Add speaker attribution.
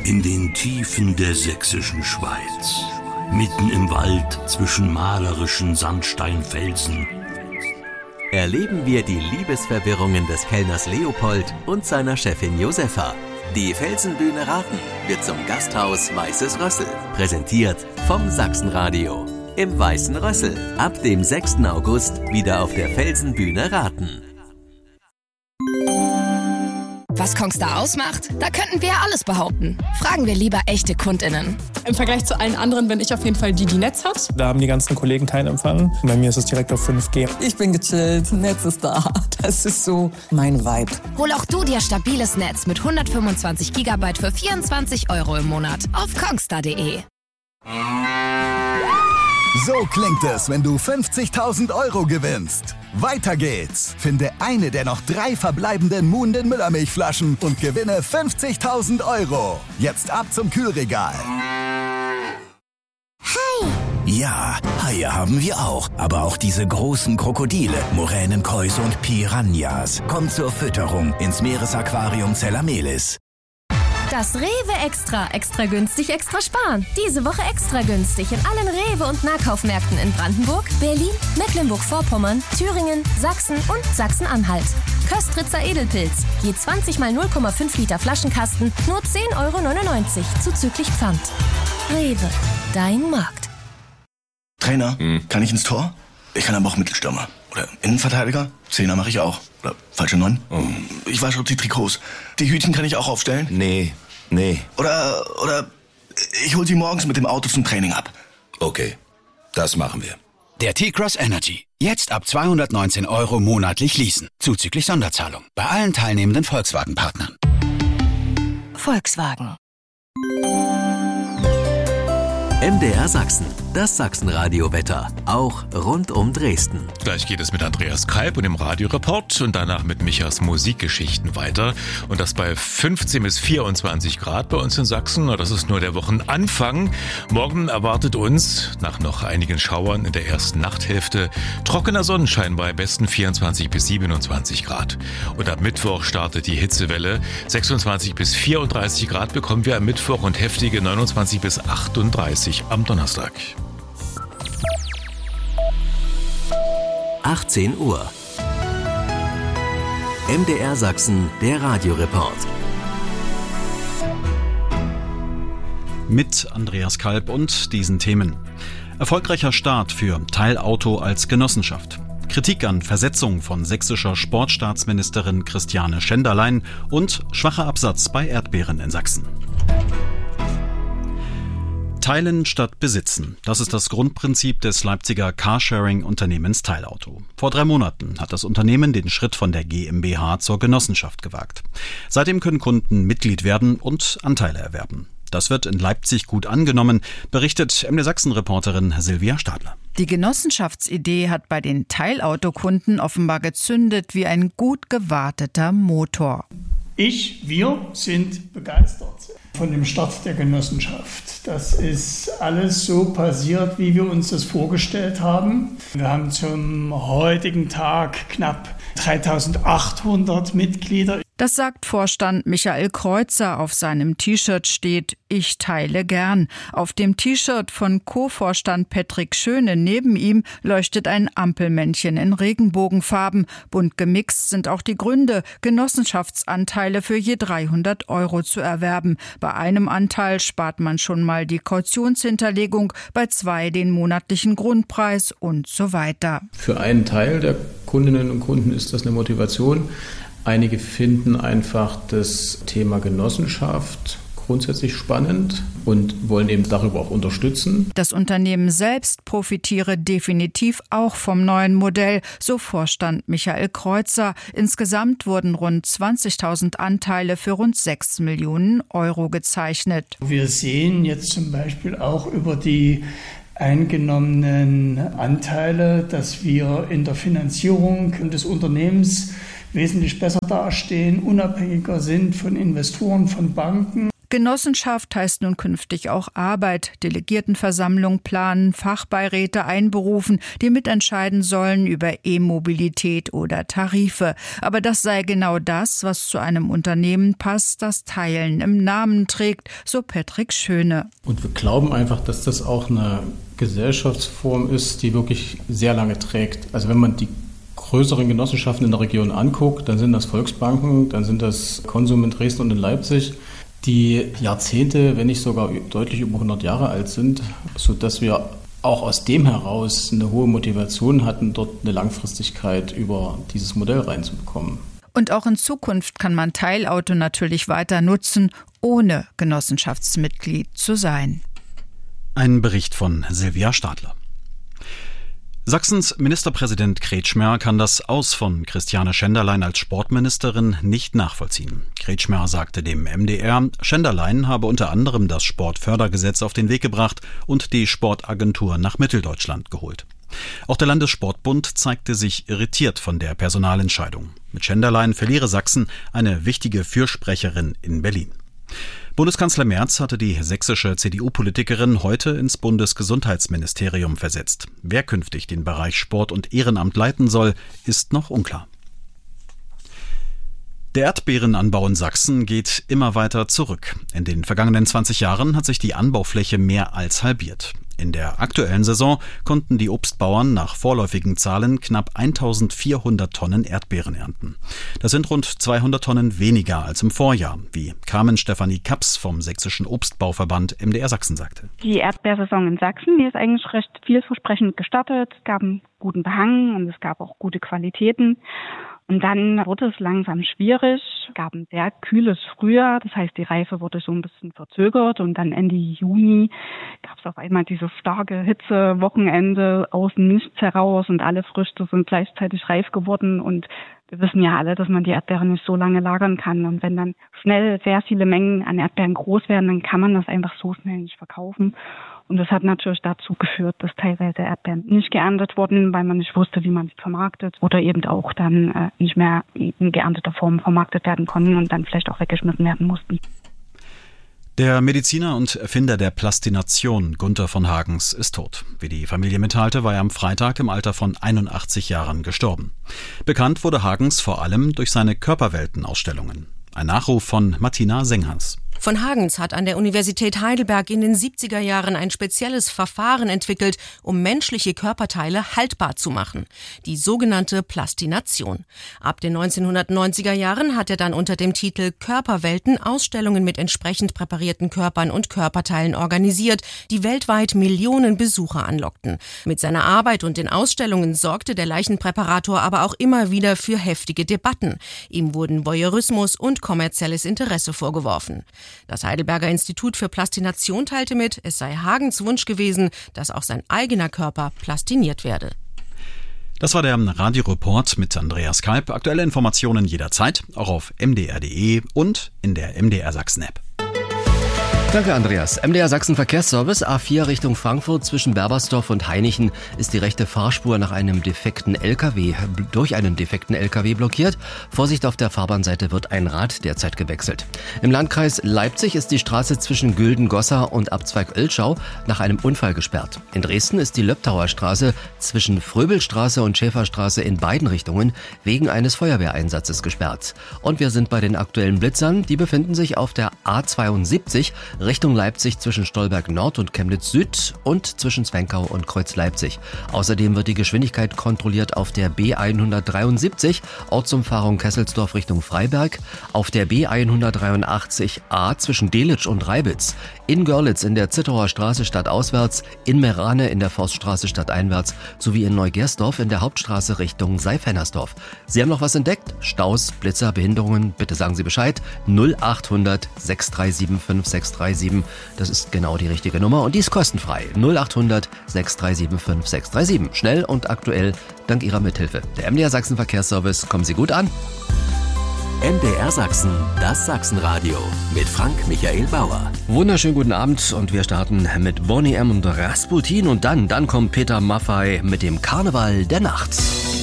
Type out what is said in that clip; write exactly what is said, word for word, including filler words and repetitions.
Speaker 1: In den Tiefen der sächsischen Schweiz, mitten im Wald zwischen malerischen Sandsteinfelsen,
Speaker 2: erleben wir die Liebesverwirrungen des Kellners Leopold und seiner Chefin Josefa. Die Felsenbühne Raten wird zum Gasthaus Weißes Rössel. Präsentiert vom Sachsenradio. Im Weißen Rössel. Ab dem sechsten August wieder auf der Felsenbühne Raten.
Speaker 3: Was Kongstar ausmacht? Da könnten wir ja alles behaupten. Fragen wir lieber echte KundInnen.
Speaker 4: Im Vergleich zu allen anderen bin ich auf jeden Fall die, die Netz hat.
Speaker 5: Da haben die ganzen Kollegen keinen Empfang. Bei mir ist es direkt auf fünf G.
Speaker 6: Ich bin gechillt, Netz ist da. Das ist so mein Vibe.
Speaker 3: Hol auch du dir stabiles Netz mit hundertfünfundzwanzig Gigabyte für vierundzwanzig Euro im Monat auf kongstar punkt de.
Speaker 7: So klingt es, wenn du fünfzigtausend Euro gewinnst. Weiter geht's. Finde eine der noch drei verbleibenden Muhnden Müllermilchflaschen und gewinne fünfzigtausend Euro. Jetzt ab zum Kühlregal.
Speaker 8: Hai! Ja, Haie haben wir auch. Aber auch diese großen Krokodile, Moränenkäuse und Piranhas. Kommt zur Fütterung ins Meeresaquarium Zellamelis.
Speaker 9: Das Rewe Extra. Extra günstig, extra sparen. Diese Woche extra günstig in allen Rewe- und Nahkaufmärkten in Brandenburg, Berlin, Mecklenburg-Vorpommern, Thüringen, Sachsen und Sachsen-Anhalt. Köstritzer Edelpilz. Je zwanzig mal null Komma fünf Liter Flaschenkasten, nur zehn Euro neunundneunzig, zuzüglich Pfand. Rewe, dein Markt.
Speaker 10: Trainer, hm. kann ich ins Tor? Ich kann aber auch Mittelstürmer. Oder Innenverteidiger? Zehner mache ich auch. Oder falsche Neun? Oh. Ich wasche auch die Trikots. Die Hütchen kann ich auch aufstellen?
Speaker 8: Nee, nee.
Speaker 10: Oder, oder ich hol sie morgens mit dem Auto zum Training ab.
Speaker 11: Okay, das machen wir. Der T-Cross Energy. Jetzt ab zweihundertneunzehn Euro monatlich leasen. Zuzüglich Sonderzahlung. Bei allen teilnehmenden Volkswagen-Partnern.
Speaker 3: Volkswagen.
Speaker 2: M D R Sachsen, das Sachsenradio-Wetter, auch rund um Dresden.
Speaker 12: Gleich geht es mit Andreas Kalb und dem Radioreport und danach mit Michas Musikgeschichten weiter. Und das bei fünfzehn bis vierundzwanzig Grad bei uns in Sachsen. Das ist nur der Wochenanfang. Morgen erwartet uns, nach noch einigen Schauern in der ersten Nachthälfte, trockener Sonnenschein bei besten vierundzwanzig bis siebenundzwanzig Grad. Und ab Mittwoch startet die Hitzewelle. sechsundzwanzig bis vierunddreißig Grad bekommen wir am Mittwoch und heftige neunundzwanzig bis achtunddreißig am Donnerstag.
Speaker 2: achtzehn Uhr. M D R Sachsen, der Radioreport.
Speaker 13: Mit Andreas Kalb und diesen Themen. Erfolgreicher Start für Teilauto als Genossenschaft. Kritik an Versetzung von sächsischer Sportstaatsministerin Christiane Schenderlein und schwacher Absatz bei Erdbeeren in Sachsen. Teilen statt besitzen. Das ist das Grundprinzip des Leipziger Carsharing-Unternehmens Teilauto. Vor drei Monaten hat das Unternehmen den Schritt von der GmbH zur Genossenschaft gewagt. Seitdem können Kunden Mitglied werden und Anteile erwerben. Das wird in Leipzig gut angenommen, berichtet M D R Sachsen-Reporterin Silvia Stadler.
Speaker 14: Die Genossenschaftsidee hat bei den Teilautokunden offenbar gezündet wie ein gut gewarteter Motor.
Speaker 15: Ich, wir sind begeistert von dem Start der Genossenschaft. Das ist alles so passiert, wie wir uns das vorgestellt haben. Wir haben zum heutigen Tag knapp dreitausendachthundert Mitglieder.
Speaker 14: Das sagt Vorstand Michael Kreuzer. Auf seinem T-Shirt steht: Ich teile gern. Auf dem T-Shirt von Co-Vorstand Patrick Schöne neben ihm leuchtet ein Ampelmännchen in Regenbogenfarben. Bunt gemixt sind auch die Gründe, Genossenschaftsanteile für je dreihundert Euro zu erwerben. Bei einem Anteil spart man schon mal die Kautionshinterlegung, bei zwei den monatlichen Grundpreis und so weiter.
Speaker 16: Für einen Teil der Kundinnen und Kunden ist das eine Motivation. Einige finden einfach das Thema Genossenschaft grundsätzlich spannend und wollen eben darüber auch unterstützen.
Speaker 14: Das Unternehmen selbst profitiere definitiv auch vom neuen Modell, so Vorstand Michael Kreuzer. Insgesamt wurden rund zwanzigtausend Anteile für rund sechs Millionen Euro gezeichnet.
Speaker 15: Wir sehen jetzt zum Beispiel auch über die eingenommenen Anteile, dass wir in der Finanzierung des Unternehmens wesentlich besser dastehen, unabhängiger sind von Investoren, von Banken.
Speaker 14: Genossenschaft heißt nun künftig auch Arbeit, Delegiertenversammlung planen, Fachbeiräte einberufen, die mitentscheiden sollen über E-Mobilität oder Tarife. Aber das sei genau das, was zu einem Unternehmen passt, das Teilen im Namen trägt, so Patrick Schöne.
Speaker 16: Und wir glauben einfach, dass das auch eine Gesellschaftsform ist, die wirklich sehr lange trägt. Also wenn man die größeren Genossenschaften in der Region anguckt, dann sind das Volksbanken, dann sind das Konsum in Dresden und in Leipzig, die Jahrzehnte, wenn nicht sogar deutlich über hundert Jahre alt sind, sodass wir auch aus dem heraus eine hohe Motivation hatten, dort eine Langfristigkeit über dieses Modell reinzubekommen.
Speaker 14: Und auch in Zukunft kann man Teilauto natürlich weiter nutzen, ohne Genossenschaftsmitglied zu sein.
Speaker 13: Ein Bericht von Silvia Stadler. Sachsens Ministerpräsident Kretschmer kann das Aus von Christiane Schenderlein als Sportministerin nicht nachvollziehen. Kretschmer sagte dem M D R, Schenderlein habe unter anderem das Sportfördergesetz auf den Weg gebracht und die Sportagentur nach Mitteldeutschland geholt. Auch der Landessportbund zeigte sich irritiert von der Personalentscheidung. Mit Schenderlein verliere Sachsen eine wichtige Fürsprecherin in Berlin. Bundeskanzler Merz hatte die sächsische C D U-Politikerin heute ins Bundesgesundheitsministerium versetzt. Wer künftig den Bereich Sport und Ehrenamt leiten soll, ist noch unklar. Der Erdbeerenanbau in Sachsen geht immer weiter zurück. In den vergangenen zwanzig Jahren hat sich die Anbaufläche mehr als halbiert. In der aktuellen Saison konnten die Obstbauern nach vorläufigen Zahlen knapp eintausendvierhundert Tonnen Erdbeeren ernten. Das sind rund zweihundert Tonnen weniger als im Vorjahr, wie Carmen Stefanie Kaps vom Sächsischen Obstbauverband M D R Sachsen sagte.
Speaker 17: Die Erdbeersaison in Sachsen, die ist eigentlich recht vielversprechend gestartet. Es gab einen guten Behang und es gab auch gute Qualitäten. Und dann wurde es langsam schwierig, es gab ein sehr kühles Frühjahr, das heißt die Reife wurde so ein bisschen verzögert und dann Ende Juni gab es auf einmal diese starke Hitze, Wochenende aus dem Nichts heraus und alle Früchte sind gleichzeitig reif geworden und wir wissen ja alle, dass man die Erdbeeren nicht so lange lagern kann und wenn dann schnell sehr viele Mengen an Erdbeeren groß werden, dann kann man das einfach so schnell nicht verkaufen. Und das hat natürlich dazu geführt, dass teilweise Erdbeeren nicht geerntet wurden, weil man nicht wusste, wie man sie vermarktet oder eben auch dann äh, nicht mehr in geernteter Form vermarktet werden konnten und dann vielleicht auch weggeschmissen werden mussten.
Speaker 13: Der Mediziner und Erfinder der Plastination, Gunther von Hagens, ist tot. Wie die Familie mitteilte, war er am Freitag im Alter von einundachtzig Jahren gestorben. Bekannt wurde Hagens vor allem durch seine Körperweltenausstellungen. Ein Nachruf von Martina Senghans.
Speaker 18: Von Hagens hat an der Universität Heidelberg in den siebziger Jahren ein spezielles Verfahren entwickelt, um menschliche Körperteile haltbar zu machen. Die sogenannte Plastination. Ab den neunzehnhundertneunziger Jahren hat er dann unter dem Titel Körperwelten Ausstellungen mit entsprechend präparierten Körpern und Körperteilen organisiert, die weltweit Millionen Besucher anlockten. Mit seiner Arbeit und den Ausstellungen sorgte der Leichenpräparator aber auch immer wieder für heftige Debatten. Ihm wurden Voyeurismus und kommerzielles Interesse vorgeworfen. Das Heidelberger Institut für Plastination teilte mit, es sei Hagens Wunsch gewesen, dass auch sein eigener Körper plastiniert werde.
Speaker 13: Das war der Radioreport mit Andreas Kalb. Aktuelle Informationen jederzeit, auch auf m d r punkt d e und in der M D R Sachsen-App.
Speaker 19: Danke, Andreas. M D R Sachsen Verkehrsservice, A vier Richtung Frankfurt zwischen Berbersdorf und Hainichen ist die rechte Fahrspur nach einem defekten L K W durch einen defekten L K W blockiert. Vorsicht, auf der Fahrbahnseite wird ein Rad derzeit gewechselt. Im Landkreis Leipzig ist die Straße zwischen Gülden-Goslar und Abzweig Oelschau nach einem Unfall gesperrt. In Dresden ist die Löbtauer Straße zwischen Fröbelstraße und Schäferstraße in beiden Richtungen wegen eines Feuerwehreinsatzes gesperrt. Und wir sind bei den aktuellen Blitzern. Die befinden sich auf der A zweiundsiebzig Richtung Leipzig zwischen Stolberg Nord und Chemnitz Süd und zwischen Zwenkau und Kreuz Leipzig. Außerdem wird die Geschwindigkeit kontrolliert auf der B hundertdreiundsiebzig, Ortsumfahrung Kesselsdorf Richtung Freiberg, auf der B hundertdreiundachtzig A zwischen Delitzsch und Reibitz, in Görlitz in der Zittauer Straße stadtauswärts, in Merane in der Forststraße stadteinwärts sowie in Neugersdorf in der Hauptstraße Richtung Seifennersdorf. Sie haben noch was entdeckt? Staus, Blitzer, Behinderungen? Bitte sagen Sie Bescheid. null achthundert sechs drei sieben fünf sechs drei sieben. Das ist genau die richtige Nummer und die ist kostenfrei. null achthundert sechs drei sieben fünf sechs drei sieben. Schnell und aktuell dank Ihrer Mithilfe. Der M D R Sachsen Verkehrsservice. Kommen Sie gut an.
Speaker 2: M D R Sachsen, das Sachsenradio mit Frank Michael Bauer.
Speaker 19: Wunderschönen guten Abend und wir starten mit Boney M. und Rasputin und dann, dann kommt Peter Maffay mit dem Karneval der Nacht.